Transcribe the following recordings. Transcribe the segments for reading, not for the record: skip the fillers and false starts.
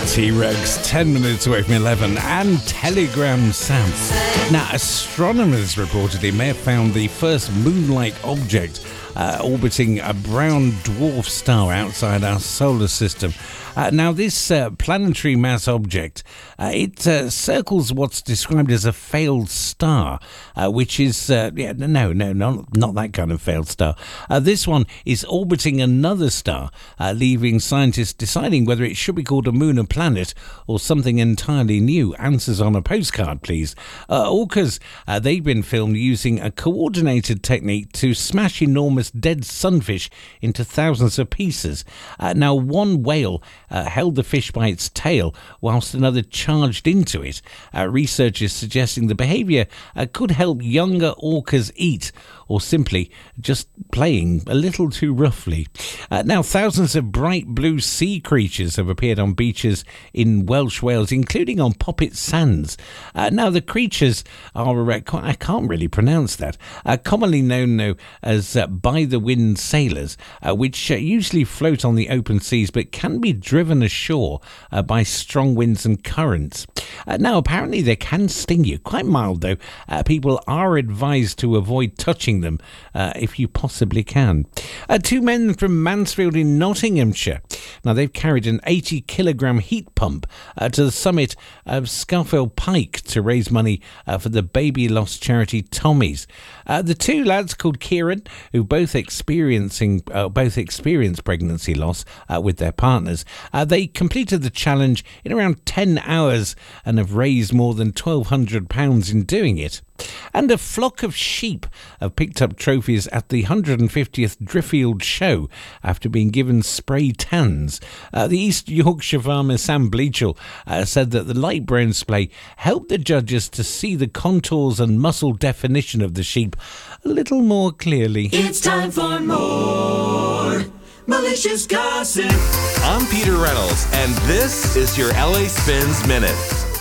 T-Rex, 10 minutes away from 11, and Telegram Sam. Now, astronomers reportedly may have found the first moon-like object orbiting a brown dwarf star outside our solar system. Now, this planetary mass object, it circles what's described as a failed star, which is, not that kind of failed star. This one is orbiting another star, leaving scientists deciding whether it should be called a moon, a planet, or something entirely new. Answers on a postcard, please. Orcas, they've been filmed using a coordinated technique to smash enormous dead sunfish into thousands of pieces. Now, one whale held the fish by its tail whilst another charged into it. Researchers suggesting the behaviour could help younger orcas eat, or simply just playing a little too roughly. Now, thousands of bright blue sea creatures have appeared on beaches in Welsh Wales, including on Poppet Sands. Now, the creatures are, I can't really pronounce that, commonly known though as by-the-wind sailors, which usually float on the open seas but can be driven ashore by strong winds and currents. Now, apparently they can sting you. Quite mild though. People are advised to avoid touching them if you possibly can. Two men from Mansfield in Nottinghamshire. Now, they've carried an 80-kilogram heat pump to the summit of Scafell Pike to raise money for the baby loss charity Tommy's. The two lads, called Kieran, who both experienced pregnancy loss with their partners, they completed the challenge in around 10 hours and have raised more than £1,200 in doing it. And a flock of sheep have picked up trophies at the 150th Driffield Show after being given spray tans. The East Yorkshire farmer Sam Bleachell said that the light brown splay helped the judges to see the contours and muscle definition of the sheep a little more clearly. It's time for more malicious gossip. I'm Peter Reynolds, and this is your LA Spins Minute.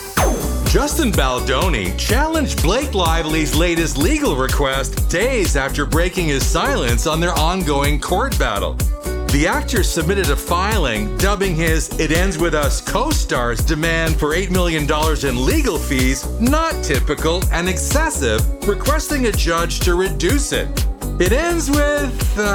Justin Baldoni challenged Blake Lively's latest legal request days after breaking his silence on their ongoing court battle. The actor submitted a filing dubbing his It Ends With Us co-star's demand for $8 million in legal fees not typical and excessive, requesting a judge to reduce it. It ends with,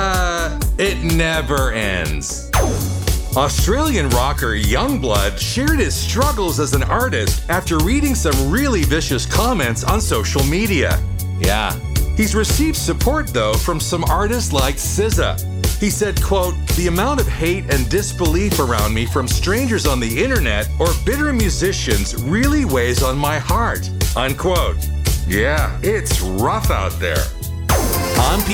it never ends. Australian rocker Youngblood shared his struggles as an artist after reading some really vicious comments on social media. Yeah, he's received support though from some artists like SZA. He said, quote, "The amount of hate and disbelief around me from strangers on the internet or bitter musicians really weighs on my heart," unquote. Yeah, it's rough out there. I'm Peter